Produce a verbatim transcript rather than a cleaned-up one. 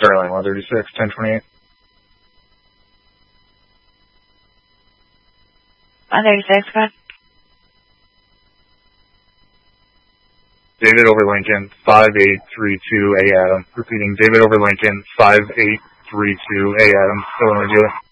Sterling, one thirty-six, ten twenty-eight. one thirty-six, go ahead. David over Lincoln, five eight three two A Adam. Repeating, David over Lincoln, five eight three two A Adam. Illinois dealer.